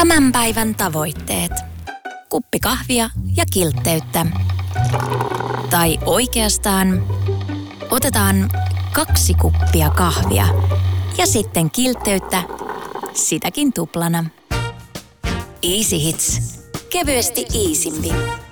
Tämän päivän tavoitteet. Kuppi kahvia ja kiltteyttä. Tai oikeastaan otetaan 2 kuppia kahvia ja sitten kiltteyttä, sitäkin tuplana. Easy Hits. Kevyesti iisimpi.